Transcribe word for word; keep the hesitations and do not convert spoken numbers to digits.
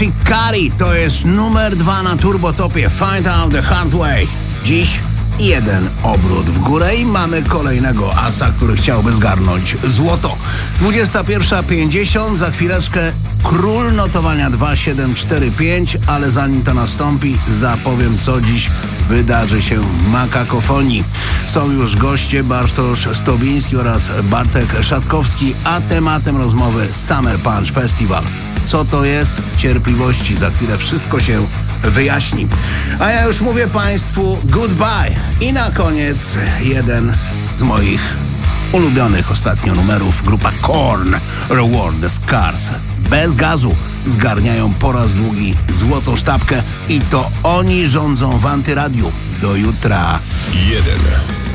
Shikari to jest numer dwa na Turbotopie. Find out the hard way. Dziś jeden obrót w górę i mamy kolejnego asa, który chciałby zgarnąć złoto. dwudziesta pierwsza pięćdziesiąt, za chwileczkę król notowania dwa siedem cztery pięć, ale zanim to nastąpi, zapowiem, co dziś wydarzy się w Makakofonii. Są już goście, Bartosz Stobiński oraz Bartek Szatkowski, a tematem rozmowy Summer Punch Festival. Co to jest? Cierpliwości, za chwilę wszystko się wyjaśni. A ja już mówię Państwu goodbye. I na koniec jeden z moich ulubionych ostatnio numerów, grupa Korn, Reward the Scars. Bez gazu zgarniają po raz długi złotą sztabkę i to oni rządzą w Antyradiu. Do jutra. Jeden.